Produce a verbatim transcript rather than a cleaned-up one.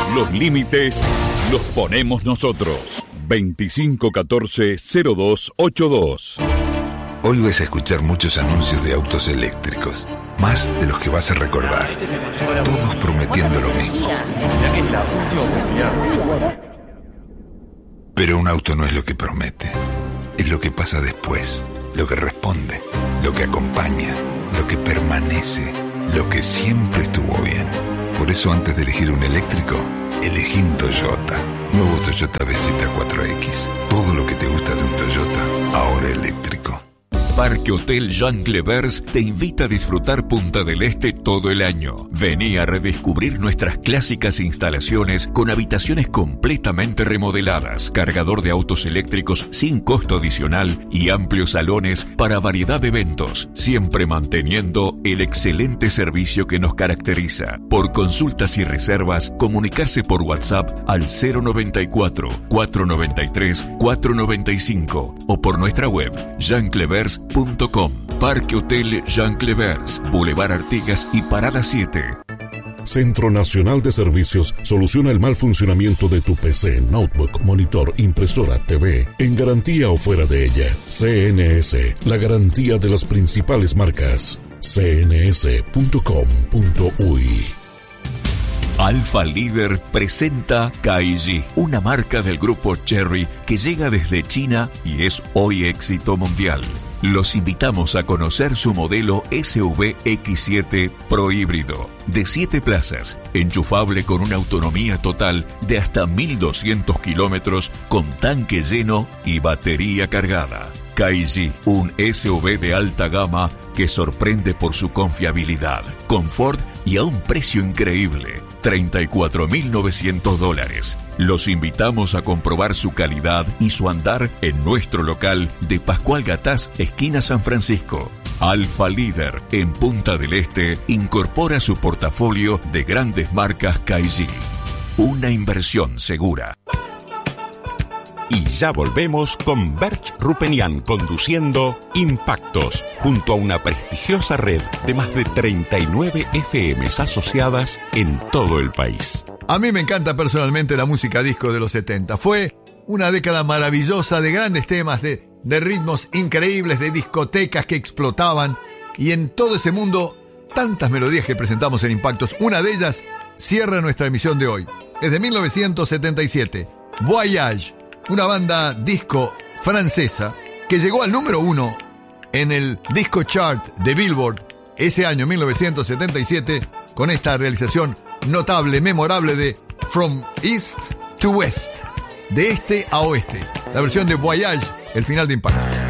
Los límites los ponemos nosotros. veinticinco catorce cero dos ochenta y dos. Hoy vas a escuchar muchos anuncios de autos eléctricos, más de los que vas a recordar. Todos prometiendo lo mismo. Pero un auto no es lo que promete, es lo que pasa después, lo que responde, lo que acompaña, lo que permanece, lo que siempre estuvo bien. Por eso antes de elegir un eléctrico, elegí un Toyota. Nuevo Toyota B Z cuatro X. Todo lo que te gusta de un Toyota, ahora eléctrico. Parque Hotel Jean Clevers te invita a disfrutar Punta del Este todo el año. Vení a redescubrir nuestras clásicas instalaciones con habitaciones completamente remodeladas, cargador de autos eléctricos sin costo adicional y amplios salones para variedad de eventos, siempre manteniendo el excelente servicio que nos caracteriza. Por consultas y reservas, comunicarse por WhatsApp al cero noventa y cuatro, cuatrocientos noventa y tres, cuatrocientos noventa y cinco o por nuestra web jean clevers punto com. Parque Hotel Jean Clevers, Boulevard Artigas y Parada siete. Centro Nacional de Servicios soluciona el mal funcionamiento de tu P C, notebook, monitor, impresora, T V, en garantía o fuera de ella. C N S, la garantía de las principales marcas. c n s punto com punto u y. Alfa Líder presenta Kaiji, una marca del grupo Chery que llega desde China y es hoy éxito mundial. Los invitamos a conocer su modelo S U V X siete Pro híbrido, de siete plazas, enchufable con una autonomía total de hasta mil doscientos kilómetros con tanque lleno y batería cargada. Kaiji, un S U V de alta gama que sorprende por su confiabilidad, confort y a un precio increíble, treinta y cuatro mil novecientos dólares. Los invitamos a comprobar su calidad y su andar en nuestro local de Pascual Gatás, esquina San Francisco. Alfa Líder, en Punta del Este, incorpora su portafolio de grandes marcas Kaiji. Una inversión segura. Y ya volvemos con Berch Rupenian conduciendo Impactos, junto a una prestigiosa red de más de treinta y nueve F Ms asociadas en todo el país. A mí me encanta personalmente la música disco de los setenta. Fue una década maravillosa de grandes temas, de, de ritmos increíbles, de discotecas que explotaban. Y en todo ese mundo, tantas melodías que presentamos en Impactos. Una de ellas cierra nuestra emisión de hoy. Es de mil novecientos setenta y siete. Voyage, una banda disco francesa que llegó al número uno en el disco chart de Billboard ese año mil novecientos setenta y siete con esta realización notable, memorable de From East to West, de este a oeste, la versión de Voyage, el final de Impactos.